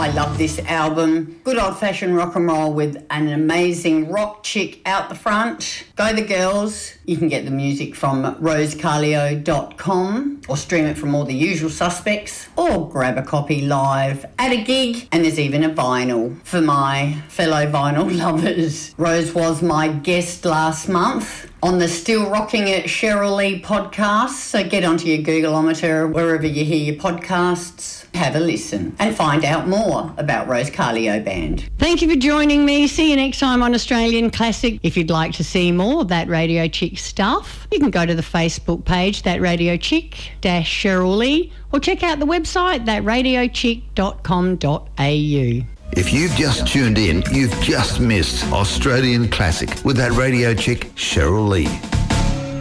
I love this album. Good old-fashioned rock and roll with an amazing rock chick out the front. Go the girls. You can get the music from rosecarlio.com or stream it from all the usual suspects or grab a copy live at a gig. And there's even a vinyl for my fellow vinyl lovers. Rose was my guest last month on the Still Rocking It Cheryl Lee podcast. So get onto your Googleometer, wherever you hear your podcasts. Have a listen and find out more about Rose Carlio Band. Thank you for joining me. See you next time on Australian Classic. If you'd like to see more of That Radio Chick stuff, you can go to the Facebook page, That Radio Chick Cheryl Lee, or check out the website, thatradiochick.com.au. If you've just tuned in, you've just missed Australian Classic with That Radio Chick Cheryl Lee.